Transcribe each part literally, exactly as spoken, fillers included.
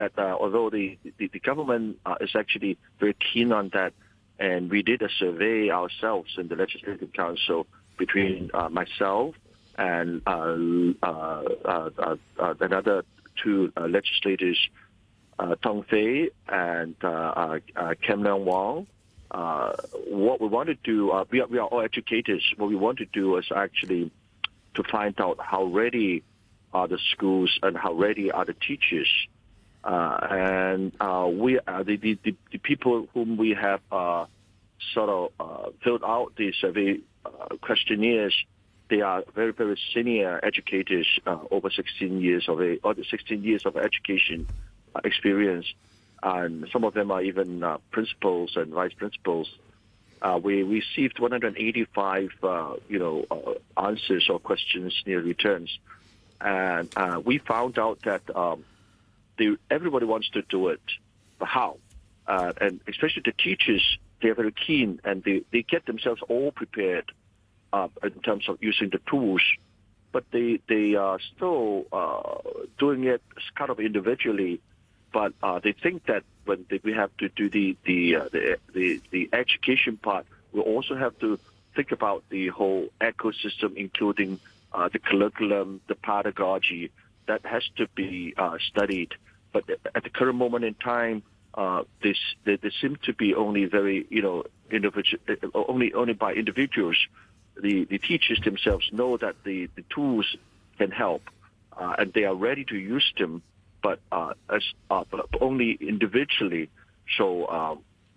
that uh, although the, the, the government uh, is actually very keen on that, and we did a survey ourselves in the Legislative Council between uh, myself and uh, uh, uh, uh, uh, another two uh, legislators, uh, Tong Fei and uh, uh, uh, Kem Leong Wong. Uh, what we want to do, uh, we, are, we are all educators. What we want to do is actually to find out how ready are the schools and how ready are the teachers. Uh, and uh, we uh, the, the, the, the people whom we have uh, sort of uh, filled out the survey uh, questionnaires, they are very, very senior educators, uh, over sixteen years of a, or sixteen years of education uh, experience. And some of them are even uh, principals and vice principals. Uh, we received one hundred eighty-five, uh, you know, uh, answers or questions near returns, and uh, we found out that um, they, everybody wants to do it, but how? Uh, and especially the teachers, they are very keen, and they, they get themselves all prepared uh, in terms of using the tools, but they they are still uh, doing it kind of individually. But uh, they think that when they, we have to do the the, uh, the the the education part, we also have to think about the whole ecosystem, including uh, the curriculum, the pedagogy that has to be uh, studied. But at the current moment in time, uh, this there, there seem to be only very you know individual, only only by individuals. The the teachers themselves know that the, the tools can help, uh, and they are ready to use them. But uh, as uh, but only individually. So, um,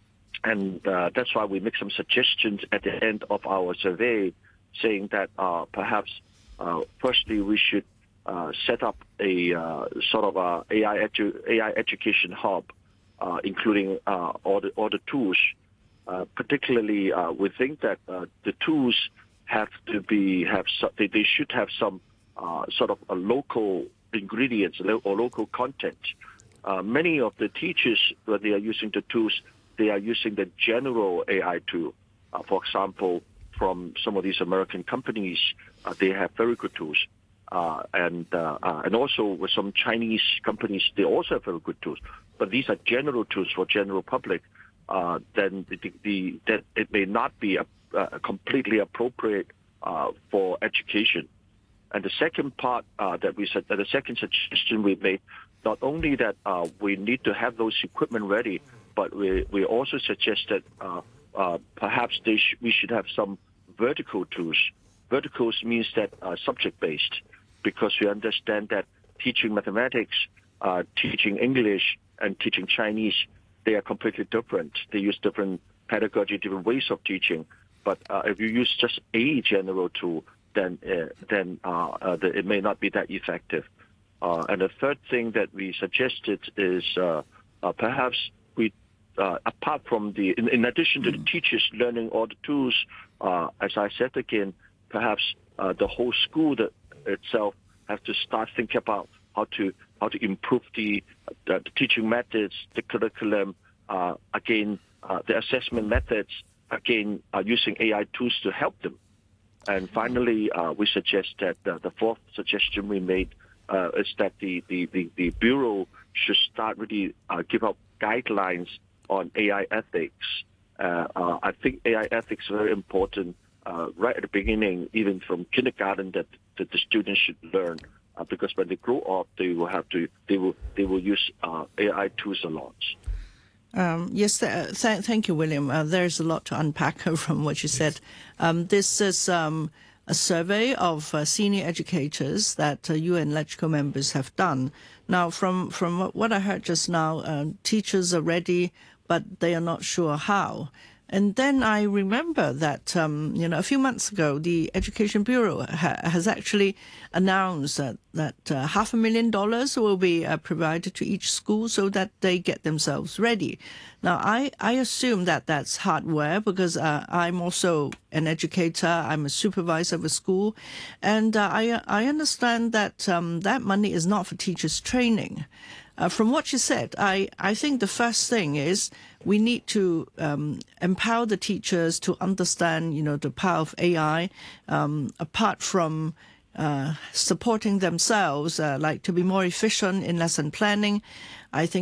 and uh, that's why we make some suggestions at the end of our survey, saying that uh, perhaps, uh, firstly, we should uh, set up a uh, sort of a A I edu- A I education hub, uh, including uh, all the all the tools. Uh, particularly, uh, we think that uh, the tools have to be have so, they, they should have some uh, sort of a local ingredients or local content. Uh, many of the teachers, when they are using the tools, they are using the general A I tool. Uh, for example, from some of these American companies, uh, they have very good tools. Uh, and uh, uh, and also with some Chinese companies, they also have very good tools. But these are general tools for general public. Uh, then the, the, that it may not be a, a completely appropriate uh, for education. And the second part uh, that we said, that the second suggestion we made, not only that uh, we need to have those equipment ready, but we we also suggested uh, uh, perhaps they sh- we should have some vertical tools. Verticals means that uh, subject-based, because we understand that teaching mathematics, uh, teaching English, and teaching Chinese, they are completely different. They use different pedagogy, different ways of teaching. But uh, if you use just a general tool, then uh, then uh, uh, the, it may not be that effective. Uh, and the third thing that we suggested is uh, uh, perhaps we, uh, apart from the, in, in addition to the teachers learning all the tools, uh, as I said again, perhaps uh, the whole school that itself has to start thinking about how to how to improve the, uh, the teaching methods, the curriculum, uh, again, uh, the assessment methods, again, uh, using A I tools to help them. And finally, uh, we suggest that uh, the fourth suggestion we made uh, is that the, the, the, the Bureau should start really uh, give out guidelines on A I ethics. Uh, uh, I think A I ethics is very important uh, right at the beginning, even from kindergarten, that, that the students should learn. Uh, because when they grow up, they will have to, they will, they will use uh, A I tools a lot. Um, yes, th- th- thank you, William. Uh, there's a lot to unpack from what you said. Um, this is um, a survey of uh, senior educators that uh, you and LegCo members have done. Now, from, from what I heard just now, uh, teachers are ready, but they are not sure how. And then I remember that, um, you know, a few months ago, the Education Bureau ha- has actually announced that, that uh, half a million dollars will be uh, provided to each school so that they get themselves ready. Now, I, I assume that that's hardware because uh, I'm also an educator. I'm a supervisor of a school. And uh, I, I understand that um, that money is not for teachers' training. Uh, from what you said, I, I think the first thing is we need to um, empower the teachers to understand, you know, the power of A I, um, apart from uh, supporting themselves, uh, like to be more efficient in lesson planning. I think